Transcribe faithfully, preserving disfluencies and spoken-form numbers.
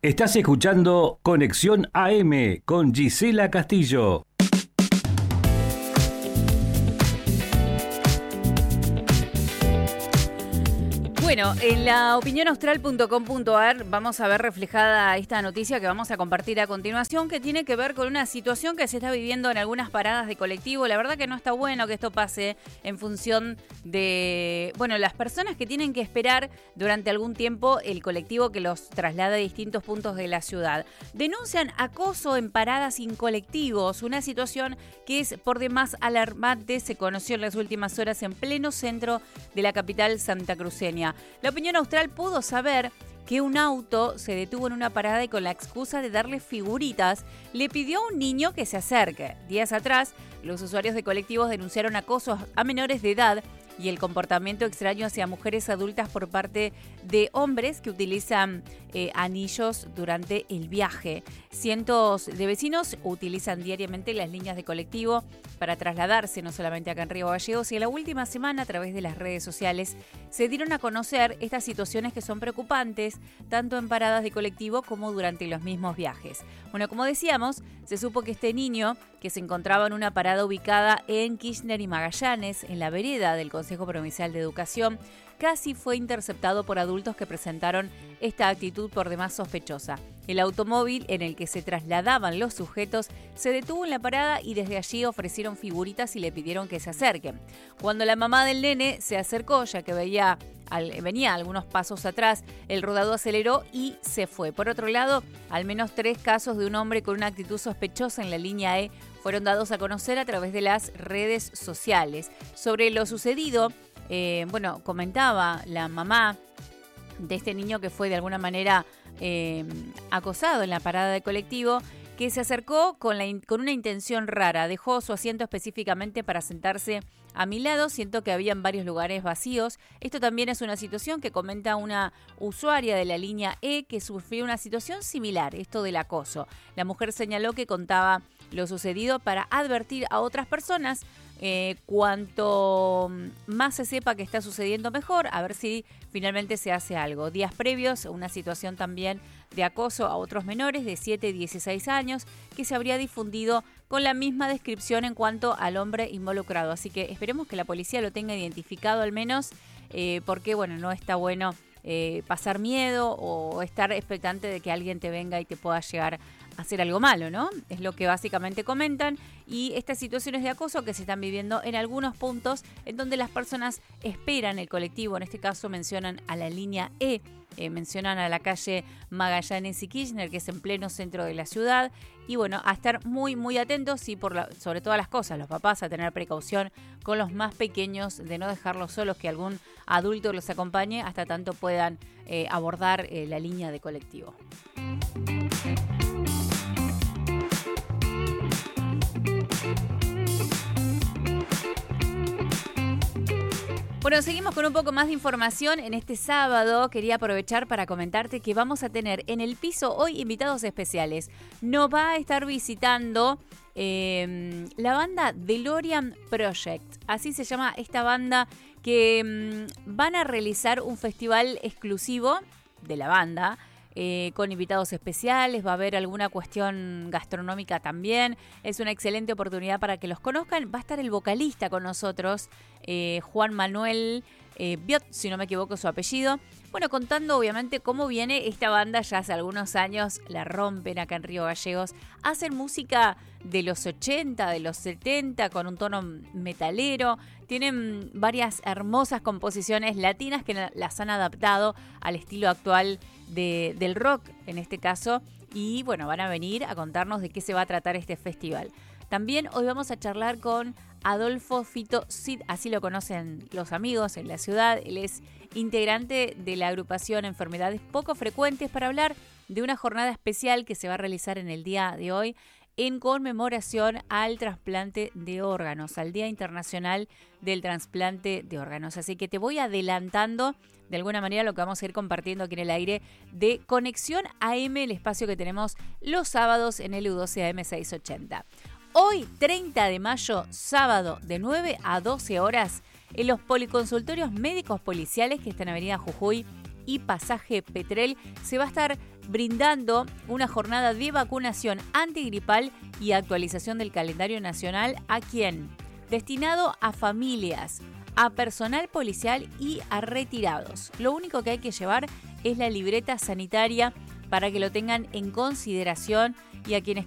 Estás escuchando Conexión A M con Gisela Castillo. Bueno, en la opinión austral punto com punto a r vamos a ver reflejada esta noticia que vamos a compartir a continuación, que tiene que ver con una situación que se está viviendo en algunas paradas de colectivo. La verdad que no está bueno que esto pase en función de, bueno, las personas que tienen que esperar durante algún tiempo el colectivo que los traslada a distintos puntos de la ciudad. Denuncian acoso en paradas sin colectivos, una situación que es por demás alarmante, se conoció en las últimas horas en pleno centro de la capital santacruceña. La opinión austral pudo saber que un auto se detuvo en una parada y con la excusa de darle figuritas, le pidió a un niño que se acerque. Días atrás, los usuarios de colectivos denunciaron acosos a menores de edad y el comportamiento extraño hacia mujeres adultas por parte de hombres que utilizan eh, anillos durante el viaje. Cientos de vecinos utilizan diariamente las líneas de colectivo para trasladarse no solamente acá en Río Gallegos, y en la última semana a través de las redes sociales se dieron a conocer estas situaciones que son preocupantes tanto en paradas de colectivo como durante los mismos viajes. Bueno, como decíamos, se supo que este niño, que se encontraba en una parada ubicada en Kirchner y Magallanes, en la vereda del Consejo Provincial de Educación, casi fue interceptado por adultos que presentaron esta actitud por demás sospechosa. El automóvil en el que se trasladaban los sujetos se detuvo en la parada y desde allí ofrecieron figuritas y le pidieron que se acerquen. Cuando la mamá del nene se acercó, ya que veía Al, venía algunos pasos atrás, el rodado aceleró y se fue. Por otro lado, al menos tres casos de un hombre con una actitud sospechosa en la línea E fueron dados a conocer a través de las redes sociales. Sobre lo sucedido, eh, bueno, comentaba la mamá de este niño que fue de alguna manera eh, acosado en la parada de colectivo, que se acercó con, la, con una intención rara. Dejó su asiento específicamente para sentarse a mi lado. Siento que habían varios lugares vacíos. Esto también es una situación que comenta una usuaria de la línea E que sufrió una situación similar, esto del acoso. La mujer señaló que contaba lo sucedido para advertir a otras personas. Eh, cuanto más se sepa que está sucediendo, mejor, a ver si finalmente se hace algo. Días previos, una situación también de acoso a otros menores de siete y dieciséis años que se habría difundido con la misma descripción en cuanto al hombre involucrado. Así que esperemos que la policía lo tenga identificado al menos, eh, porque bueno, no está bueno eh, pasar miedo o estar expectante de que alguien te venga y te pueda llegar a hacer algo malo, ¿no? Es lo que básicamente comentan. Y estas situaciones de acoso que se están viviendo en algunos puntos en donde las personas esperan el colectivo, en este caso mencionan a la línea E, eh, mencionan a la calle Magallanes y Kirchner, que es en pleno centro de la ciudad. Y bueno, a estar muy, muy atentos y por la, sobre todas las cosas, los papás a tener precaución con los más pequeños, de no dejarlos solos, que algún adulto los acompañe hasta tanto puedan eh, abordar eh, la línea de colectivo. Bueno, seguimos con un poco más de información. En este sábado quería aprovechar para comentarte que vamos a tener en el piso hoy invitados especiales. Nos va a estar visitando eh, la banda DeLorean Project. Así se llama esta banda, que eh, van a realizar un festival exclusivo de la banda. Eh, con invitados especiales, va a haber alguna cuestión gastronómica también. Es una excelente oportunidad para que los conozcan. Va a estar el vocalista con nosotros, eh, Juan Manuel eh, Biot, si no me equivoco su apellido. Bueno, contando obviamente cómo viene esta banda, ya hace algunos años la rompen acá en Río Gallegos. Hacen música de los ochenta, de los setenta, con un tono metalero. Tienen varias hermosas composiciones latinas que las han adaptado al estilo actual de, del rock, en este caso. Y bueno, van a venir a contarnos de qué se va a tratar este festival. También hoy vamos a charlar con Adolfo Fito Cid, así lo conocen los amigos en la ciudad. Él es integrante de la agrupación Enfermedades Poco Frecuentes, para hablar de una jornada especial que se va a realizar en el día de hoy en conmemoración al trasplante de órganos, al Día Internacional del Trasplante de Órganos. Así que te voy adelantando de alguna manera lo que vamos a ir compartiendo aquí en el aire de Conexión A M, el espacio que tenemos los sábados en el U doce A M seiscientos ochenta. Hoy, treinta de mayo, sábado, de nueve a doce horas, en los policonsultorios médicos policiales que están en Avenida Jujuy y Pasaje Petrel se va a estar brindando una jornada de vacunación antigripal y actualización del calendario nacional. ¿A quién? Destinado a familias, a personal policial y a retirados. Lo único que hay que llevar es la libreta sanitaria para que lo tengan en consideración, y a quienes